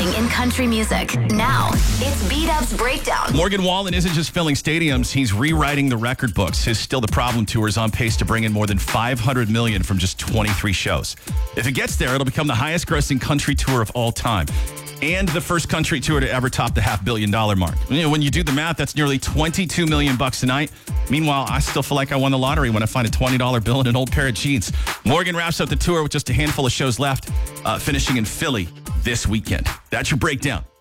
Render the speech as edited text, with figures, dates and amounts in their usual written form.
trending in country music. Now, it's B-Dub's Breakdown. Morgan Wallen isn't just filling stadiums, he's rewriting the record books. His Still the Problem tour is on pace to bring in more than $500 million from just 23 shows. If it gets there, it'll become the highest grossing country tour of all time. And the first country tour to ever top the $500 million mark. You know, when you do the math, that's nearly $22 million a night. Meanwhile, I still feel like I won the lottery when I find a $20 bill in an old pair of jeans. Morgan wraps up the tour with just a handful of shows left, finishing in Philly this weekend. That's your breakdown.